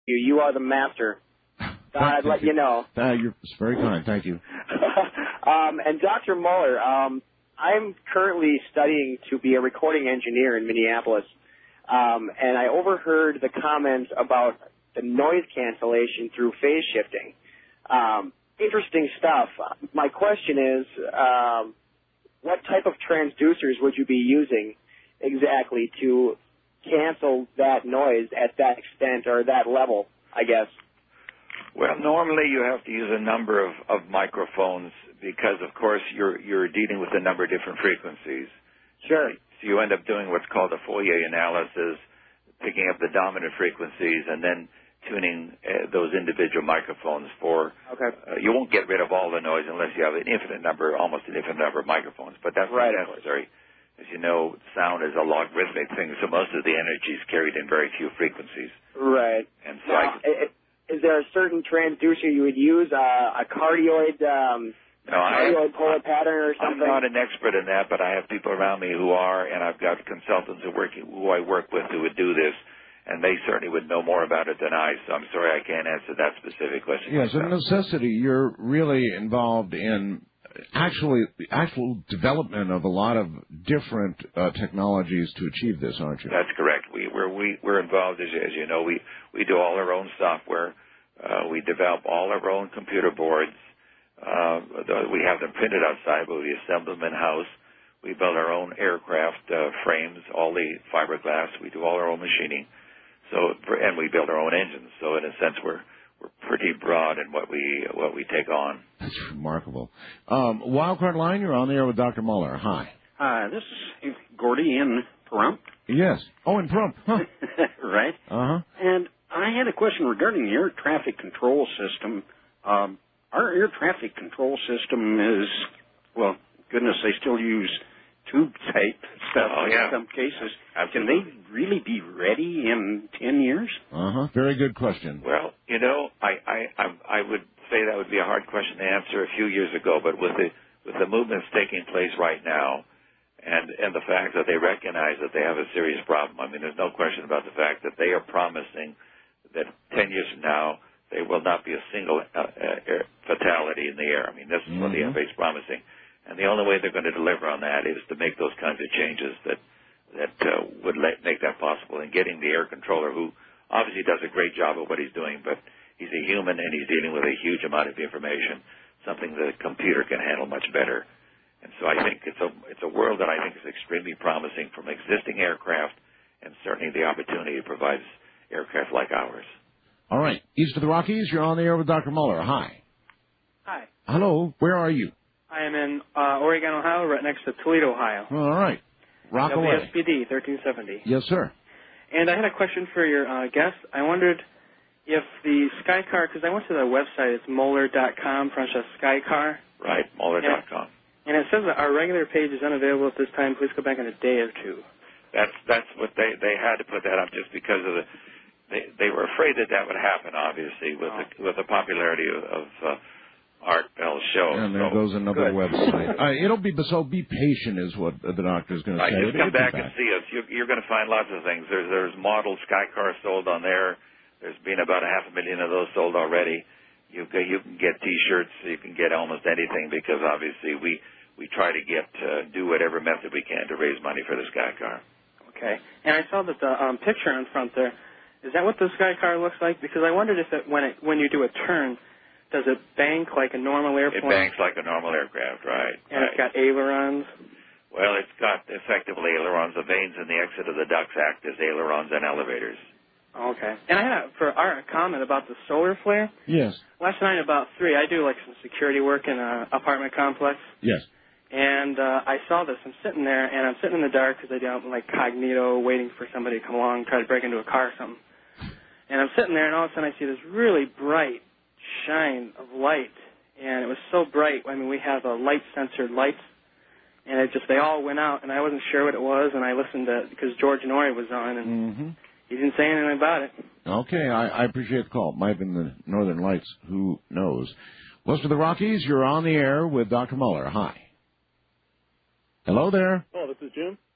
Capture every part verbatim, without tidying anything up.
you. You are the master. I'd let you, you know. Uh, you're very kind. Thank you. um, and Doctor Muller, um, I'm currently studying to be a recording engineer in Minneapolis, um, and I overheard the comments about the noise cancellation through phase shifting. Um, interesting stuff. My question is, um, what type of transducers would you be using exactly to cancel that noise at that extent or that level, I guess? Well, normally you have to use a number of, of microphones because, of course, you're you're dealing with a number of different frequencies. Sure. So you end up doing what's called a Fourier analysis, picking up the dominant frequencies and then tuning uh, those individual microphones for. Okay. Uh, you won't get rid of all the noise unless you have an infinite number, almost an infinite number of microphones, but that's right, not necessary. As you know, sound is a logarithmic thing, so most of the energy is carried in very few frequencies. Right. And so now, I. It, Is there a certain transducer you would use, uh, a cardioid, um, no, cardioid I, polar pattern or something? I'm not an expert in that, but I have people around me who are, and I've got consultants who, work, who I work with who would do this, and they certainly would know more about it than I, so I'm sorry I can't answer that specific question. Yes, myself. a necessity. You're really involved in actually the actual development of a lot of different uh, technologies to achieve this, aren't you? That's correct. We, we're, we, we're involved, as, as you know. We, we do all our own software. Uh, we develop all our own computer boards. Uh, we have them printed outside, but we assemble them in-house. We build our own aircraft uh, frames, all the fiberglass. We do all our own machining. So, and we build our own engines. So, in a sense, we're we're pretty broad in what we what we take on. That's remarkable. Um, Wildcard Line, you're on the air with Doctor Muller. Hi. Hi, this is Gordy in Pahrump. Yes. Oh, in Pahrump. Huh. Right. Uh-huh. And I had a question regarding the air traffic control system. Um, our air traffic control system is, well, goodness, they still use tube-type stuff oh, in yeah. some cases. Absolutely. Can they really be ready in ten years? Uh-huh. Very good question. Well, you know, I, I, I, I would say that would be a hard question to answer a few years ago, but with the, with the movements taking place right now, and, and the fact that they recognize that they have a serious problem, I mean, there's no question about the fact that they are promising that ten years from now, there will not be a single uh, uh, air fatality in the air. I mean, this is mm-hmm. what the F A A is promising. And the only way they're going to deliver on that is to make those kinds of changes that that uh, would let, make that possible. And getting the air controller, who obviously does a great job of what he's doing, but he's a human and he's dealing with a huge amount of information, something that a computer can handle much better. And so I think it's a it's a world that I think is extremely promising from existing aircraft, and certainly the opportunity it provides aircraft like ours. All right. East of the Rockies, you're on the air with Doctor Muller. Hi. Hi. Hello. Where are you? I am in uh, Oregon, Ohio, right next to Toledo, Ohio. All right. Rock W S P D, away. thirteen seventy. Yes, sir. And I had a question for your uh, guest. I wondered if the Skycar, because I went to the website, it's Moeller dot com, French as Skycar. Right, Moeller dot com. And it says that our regular page is unavailable at this time. Please go back in a day or two. That's that's what they they had to put that up just because of the they they were afraid that that would happen. Obviously, with oh. the with the popularity of, of uh, Art Bell's show. And there so, goes another good. website. uh, it'll be so be patient is what the doctor's going right, to say. Just come back, back and see us. You're, you're going to find lots of things. There's there's model Skycars sold on there. There's been about a half a million of those sold already. You can, you can get T-shirts. You can get almost anything because obviously we we try to get uh, do whatever method we can to raise money for the Skycar. Okay. And I saw that the um, picture in front there. Is that what the Skycar looks like? Because I wondered if it, when it when you do a turn, does it bank like a normal airplane? It banks like a normal aircraft, right. And right. It's got ailerons? Well, it's got effectively ailerons. The vanes in the exit of the ducts act as ailerons and elevators. Okay. And I had a, for our comment about the solar flare. Yes. Last night about three, I do like some security work in an apartment complex. Yes. And uh, I saw this. I'm sitting there, and I'm sitting in the dark because I do like cognito, waiting for somebody to come along, try to break into a car or something. And I'm sitting there, and all of a sudden I see this really bright shine of light, and it was so bright. I mean, we have a light-censored lights, and it just they all went out, and I wasn't sure what it was, and I listened to because George Norrie was on, and mm-hmm. he didn't say anything about it. Okay, I, I appreciate the call. It might have been the Northern Lights. Who knows? West of the Rockies, you're on the air with Doctor Muller. Hi. Hello there. Oh, this is Jim?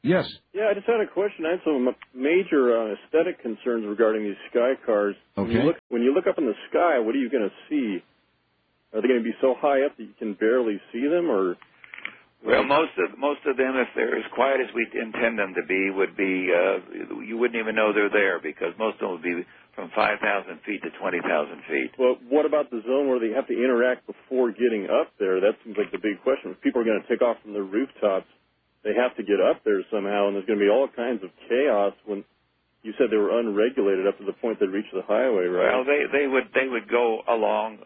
Yes. Yeah, I just had a question. I had some major uh, aesthetic concerns regarding these sky cars. Okay. When you look, when you look up in the sky, what are you going to see? Are they going to be so high up that you can barely see them, or? Well, most of most of them, if they're as quiet as we intend them to be, would be uh, you wouldn't even know they're there because most of them would be from five thousand feet to twenty thousand feet. Well, what about the zone where they have to interact before getting up there? That seems like the big question. If people are going to take off from the rooftops, they have to get up there somehow, and there's going to be all kinds of chaos when you said they were unregulated up to the point they reach the highway, right? Well, they they would they would go along.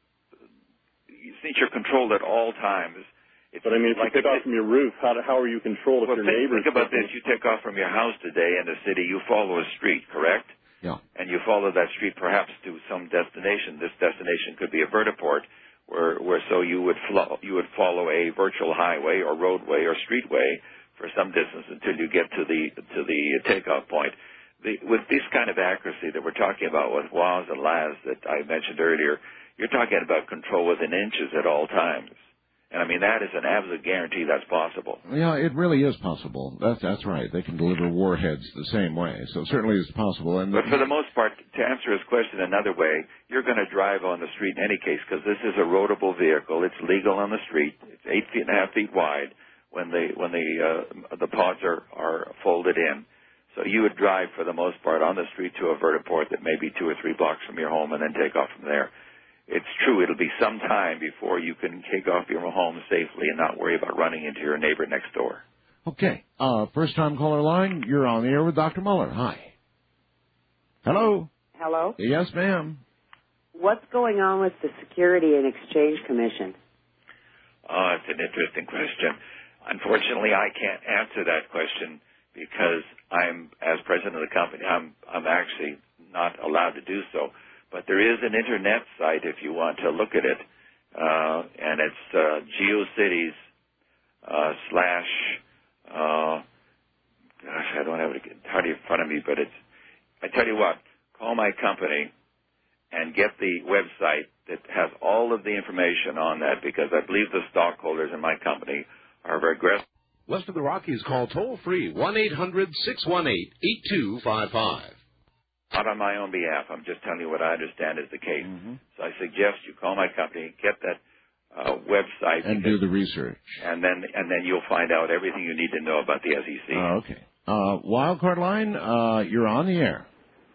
Since you're controlled at all times. It's but I mean, if like you take off from your roof, how, do, how are you controlled well, if your think, neighbors? Think about this: you take off from your house today in the city. You follow a street, correct? Yeah. And you follow that street perhaps to some destination. This destination could be a vertiport, where where so you would flo- you would follow a virtual highway or roadway or streetway for some distance until you get to the to the takeoff point. The, with this kind of accuracy that we're talking about with W A S and L A S that I mentioned earlier, you're talking about control within inches at all times. And, I mean, that is an absolute guarantee that's possible. Yeah, it really is possible. That's that's right. They can deliver warheads the same way. So certainly it's possible. And but for the most part, to answer his question another way, you're going to drive on the street in any case because this is a roadable vehicle. It's legal on the street. It's eight feet and a half feet wide when the when the uh, the pods are, are folded in. So you would drive for the most part on the street to a vertiport that may be two or three blocks from your home and then take off from there. It's true, it'll be some time before you can take off your home safely and not worry about running into your neighbor next door. Okay. Uh, first-time caller line, you're on the air with Doctor Muller. Hi. Hello? Hello? Yes, ma'am. What's going on with the Security and Exchange Commission? Uh, it's an interesting question. Unfortunately, I can't answer that question because I'm, as president of the company, I'm, I'm actually not allowed to do so. But there is an internet site if you want to look at it, uh, and it's uh, GeoCities uh, slash. Uh, gosh, I don't have it entirely in front of me, but it's. I tell you what, call my company and get the website that has all of the information on that because I believe the stockholders in my company are very aggressive. West of the Rockies, call toll free one eight hundred six one eight eight two five five. Not on my own behalf. I'm just telling you what I understand is the case. Mm-hmm. So I suggest you call my company, get that uh, website, and do the research, and then and then you'll find out everything you need to know about the S E C. Uh, okay. Uh, Wildcard line, uh, you're on the air.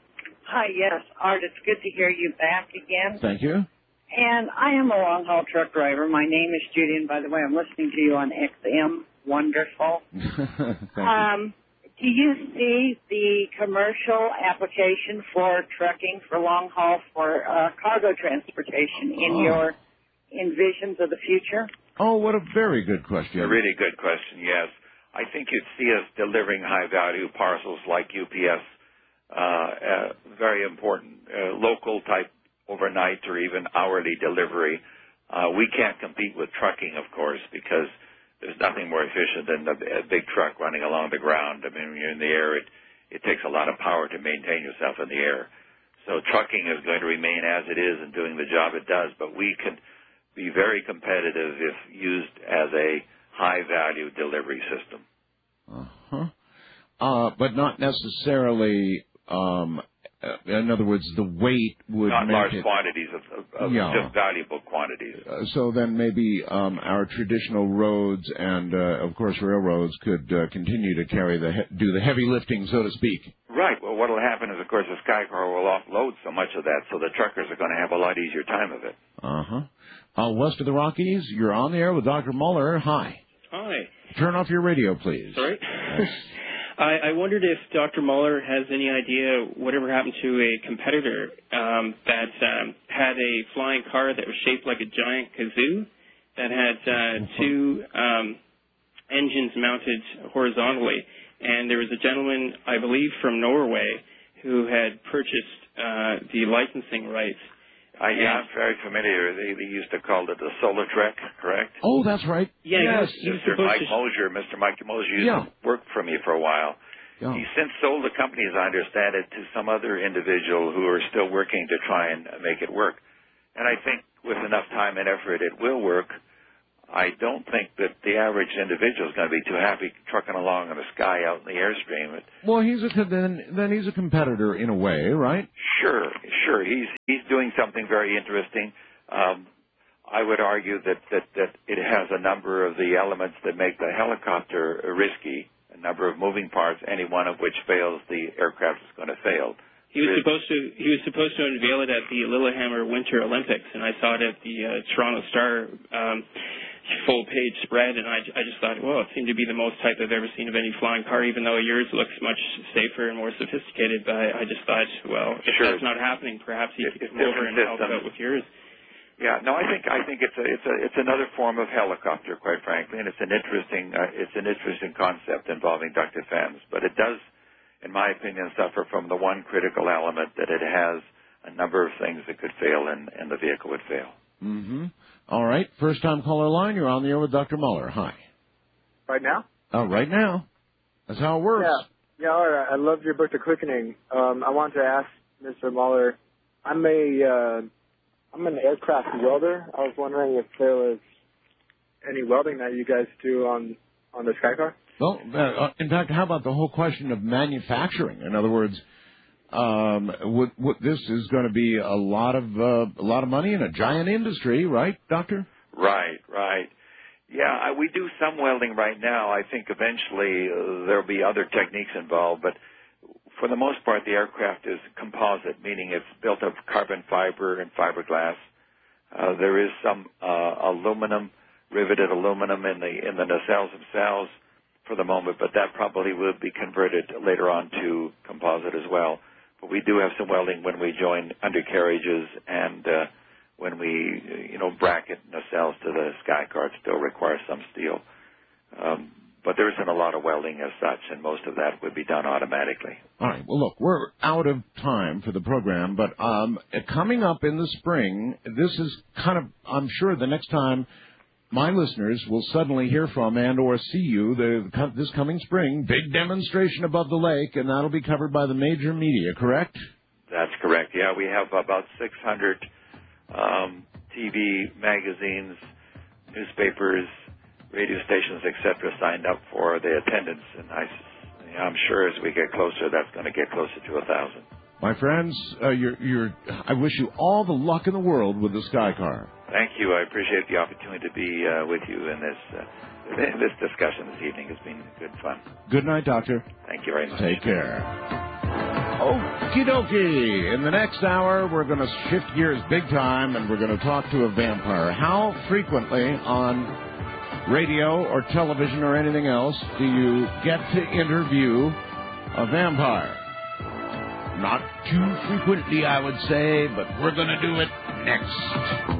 Hi, yes, Art. It's good to hear you back again. Thank you. And I am a long haul truck driver. My name is Judy, and by the way, I'm listening to you on X M. Wonderful. Thank um, you. Do you see the commercial application for trucking for long haul for uh, cargo transportation in oh. your envisions of the future? Oh, what a very good question. A really good question, yes. I think you'd see us delivering high-value parcels like U P S, uh, uh, very important, uh, local-type overnight or even hourly delivery. Uh, we can't compete with trucking, of course, because there's nothing more efficient than a big truck running along the ground. I mean, when you're in the air, it, it takes a lot of power to maintain yourself in the air. So trucking is going to remain as it is and doing the job it does, but we can be very competitive if used as a high-value delivery system. Uh-huh. Uh, but not necessarily, um, in other words, the weight would Not make large it, quantities of, of, of yeah. just valuable quantities. Uh, so then maybe um, our traditional roads and, uh, of course, railroads could uh, continue to carry the he- do the heavy lifting, so to speak. Right. Well, what will happen is, of course, the Skycar will offload so much of that, so the truckers are going to have a lot easier time of it. Uh-huh. Uh, west of the Rockies, you're on the air with Doctor Muller. Hi. Hi. Turn off your radio, please. Sorry? Yes. I, I wondered if Doctor Muller has any idea whatever happened to a competitor um, that um, had a flying car that was shaped like a giant kazoo that had uh, two um, engines mounted horizontally. And there was a gentleman, I believe, from Norway who had purchased uh, the licensing rights. I, yeah, I'm very familiar. They, they used to call it the Solar Trek, correct? Oh, that's right. Yeah, yes. he was, he was Mister Mike to... Mosier, Mister Mike Mosier used yeah. to work for me for a while. Yeah. He's since sold the company, as I understand it, to some other individual who are still working to try and make it work. And I think with enough time and effort, it will work. I don't think that the average individual is going to be too happy trucking along in the sky out in the airstream. It, well, he's a then then he's a competitor in a way, right? Sure, sure. He's he's doing something very interesting. Um, I would argue that, that that it has a number of the elements that make the helicopter risky. A number of moving parts, any one of which fails, the aircraft is going to fail. He was supposed to he was supposed to unveil it at the Lillehammer Winter Olympics, and I saw it at the uh, Toronto Star um, full page spread, and I, I just thought, well, it seemed to be the most type I've ever seen of any flying car, even though yours looks much safer and more sophisticated. But I, I just thought, well, if sure. that's not happening, perhaps he it, could come over and help out with yours. Yeah, no, I think I think it's a it's a it's another form of helicopter, quite frankly, and it's an interesting uh, it's an interesting concept involving ducted fans. But it does, in my opinion, suffer from the one critical element that it has a number of things that could fail, and, and the vehicle would fail. Mm-hmm. All right, first time caller line. You're on the air with Doctor Muller. Hi. Right now? Oh, right now. That's how it works. Yeah, yeah. All right. I loved your book, The Quickening. Um, I wanted to ask Mister Muller. I'm a uh, I'm an aircraft welder. I was wondering if there was any welding that you guys do on on the Skycar. Well, uh, in fact, how about the whole question of manufacturing? In other words, um, what, what, this is going to be a lot of uh, a lot of money in a giant industry, right, Doctor? Right, right. Yeah, I, we do some welding right now. I think eventually uh, there'll be other techniques involved, but for the most part, the aircraft is composite, meaning it's built of carbon fiber and fiberglass. Uh, there is some uh, aluminum, riveted aluminum in the in the nacelles themselves for the moment, but that probably will be converted later on to composite as well. But we do have some welding when we join undercarriages and uh, when we, you know, bracket nacelles to the Skycar. It still requires some steel. Um, But there isn't a lot of welding as such, and most of that would be done automatically. All right. Well, look, we're out of time for the program, but um, coming up in the spring, this is kind of, I'm sure the next time my listeners will suddenly hear from and or see you the, this coming spring, big demonstration above the lake, and that'll be covered by the major media, correct? That's correct. Yeah, we have about six hundred um, T V, magazines, newspapers, radio stations, et cetera, signed up for the attendance, and I, I'm sure as we get closer, that's going to get closer to a thousand. My friends, uh, you're, you're, I wish you all the luck in the world with the Skycar. Thank you. I appreciate the opportunity to be uh, with you in this uh, in this discussion this evening. It's been good fun. Good night, Doctor. Thank you very much. Take care. Okie dokie. In the next hour, we're going to shift gears big time, and we're going to talk to a vampire. How frequently on radio or television or anything else do you get to interview a vampire? Not too frequently, I would say, but we're going to do it next.